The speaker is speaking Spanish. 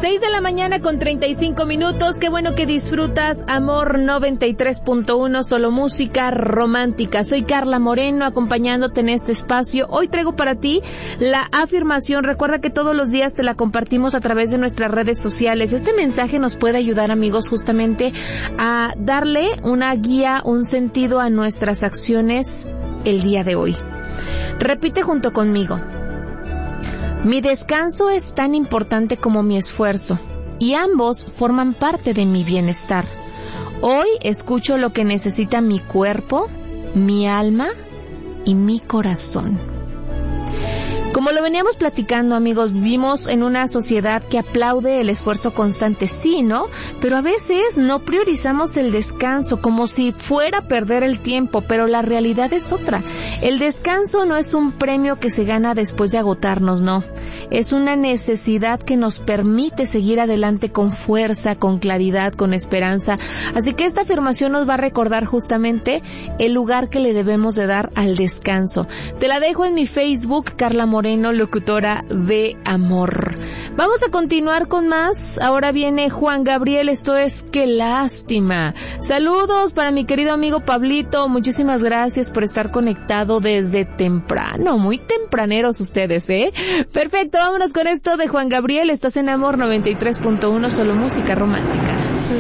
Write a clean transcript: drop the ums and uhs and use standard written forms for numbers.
6:35 a.m. Qué bueno que disfrutas Amor 93.1, solo música romántica. Soy Carla Moreno, acompañándote en este espacio. Hoy traigo para ti la afirmación. Recuerda que todos los días te la compartimos a través de nuestras redes sociales. Este mensaje nos puede ayudar, amigos, justamente a darle una guía, un sentido a nuestras acciones el día de hoy. Repite junto conmigo. Mi descanso es tan importante como mi esfuerzo, y ambos forman parte de mi bienestar. Hoy escucho lo que necesita mi cuerpo, mi alma y mi corazón. Como lo veníamos platicando, amigos, vivimos en una sociedad que aplaude el esfuerzo constante, sí, ¿no? Pero a veces no priorizamos el descanso como si fuera a perder el tiempo, pero la realidad es otra. El descanso no es un premio que se gana después de agotarnos, no. Es una necesidad que nos permite seguir adelante con fuerza, con claridad, con esperanza. Así que esta afirmación nos va a recordar justamente el lugar que le debemos de dar al descanso. Te la dejo en mi Facebook, Carla Moreno, locutora de amor. Vamos a continuar con más. Ahora viene Juan Gabriel, esto es Qué lástima. Saludos para mi querido amigo Pablito, muchísimas gracias por estar conectado desde temprano, muy tempraneros ustedes, ¿eh? Perfecto, vámonos con esto de Juan Gabriel, estás en Amor 93.1, solo música romántica.